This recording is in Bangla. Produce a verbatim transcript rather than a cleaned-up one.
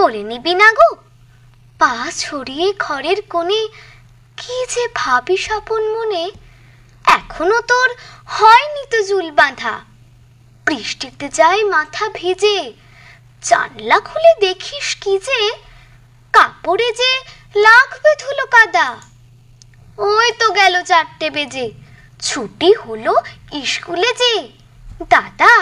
করে নিবি না গো? পা ছড়িয়ে ঘরের কোণে কি যে ভাবি স্বপন মনে। এখনো তোর হয়নি তো চুল বাঁধা, বৃষ্টিতে যায় মাথা ভিজে। জানলা খুলে দেখিস কি যে, কাপড়ে যে লাগবে ধুলো কাদা। ওই তো গেল চারটে বেজে, ছুটি হলো স্কুলে যে। দাদা